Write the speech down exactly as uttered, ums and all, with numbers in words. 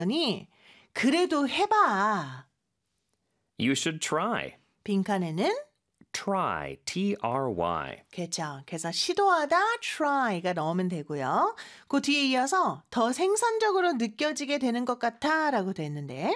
니 그래도 해봐. You should try. 빈칸에는 Try. T R Y. 그렇죠. 그래서 시도하다 try가 넣으면 되고요. 그 뒤에 이어서 더 생산적으로 느껴지게 되는 것 같아 라고 돼 있는데